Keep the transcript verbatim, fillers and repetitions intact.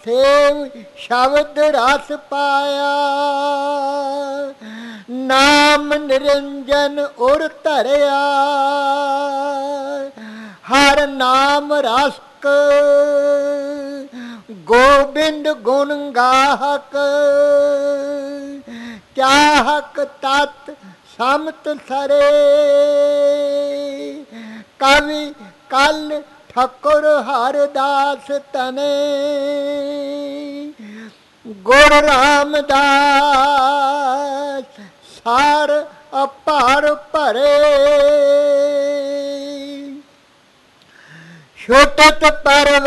Save शब्द रस पाया। नाम निरंजन उर धरिया, हर नाम रसक गोबिंद गुण गाहक। चाहक तत् समत सरे, कवि कल ठकुर हरदास तने। गुर रामदास सार अपार भरे। छुटत पर